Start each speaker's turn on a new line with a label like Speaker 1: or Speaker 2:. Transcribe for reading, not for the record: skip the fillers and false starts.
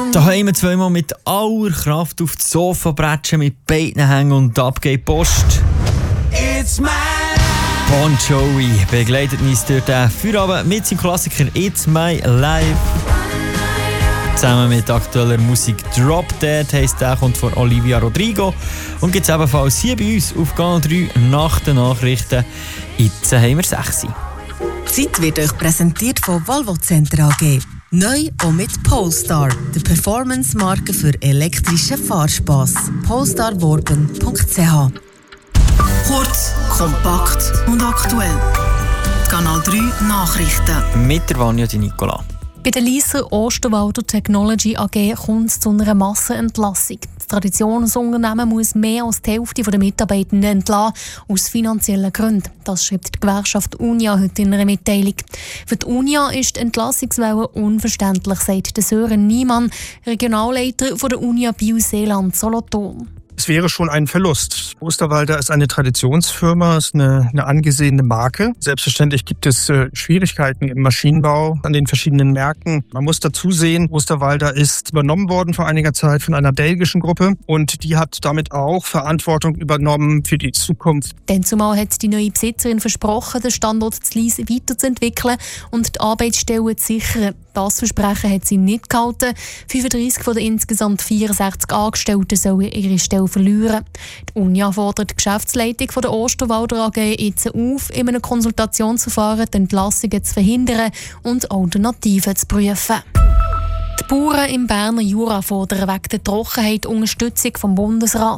Speaker 1: Daheim zweimal mit aller Kraft auf das Sofa bretschen, mit beiden hängen und ab geht die Post.
Speaker 2: It's my
Speaker 1: Bon Jovi begleitet uns durch den Feierabend mit seinem Klassiker It's My Life. Zusammen mit aktueller Musik Drop Dead heisst der, kommt von Olivia Rodrigo und gibt es ebenfalls hier bei uns auf Kanal 3 nach den Nachrichten. Jetzt haben wir 6.
Speaker 3: Die Zeit wird euch präsentiert von Volvo Center AG. Neu auch mit Polestar, der Performance-Marke für elektrischen Fahrspass. polestarworben.ch. Kurz, kompakt und aktuell. Kanal 3 Nachrichten.
Speaker 1: Mit der Vanja Di Nicola.
Speaker 4: Bei der Lysser Osterwalder Technology AG kommt es zu einer Massenentlassung. Das Traditionsunternehmen muss mehr als die Hälfte der Mitarbeitenden entlassen, aus finanziellen Gründen. Das schreibt die Gewerkschaft Unia heute in einer Mitteilung. Für die Unia ist die Entlassungswelle unverständlich, sagt Sören Niemann, Regionalleiter von der Unia Biel-Seeland Solothurn.
Speaker 5: Es wäre schon ein Verlust. Osterwalder ist eine Traditionsfirma, ist eine angesehene Marke. Selbstverständlich gibt es Schwierigkeiten im Maschinenbau an den verschiedenen Märkten. Man muss dazu sehen, Osterwalder ist übernommen worden vor einiger Zeit von einer belgischen Gruppe und die hat damit auch Verantwortung übernommen für die Zukunft.
Speaker 4: Denn zumal hat die neue Besitzerin versprochen, den Standort zu Lyss weiterzuentwickeln und die Arbeitsstellen zu sichern. Das Versprechen hat sie nicht gehalten. 35 von den insgesamt 64 Angestellten sollen ihre Stelle verlieren. Die Unia fordert die Geschäftsleitung von der Osterwalder AG jetzt auf, in einem Konsultationsverfahren die Entlassungen zu verhindern und Alternativen zu prüfen. Die Bauern im Berner Jura fordern wegen der Trockenheit Unterstützung vom Bundesrat.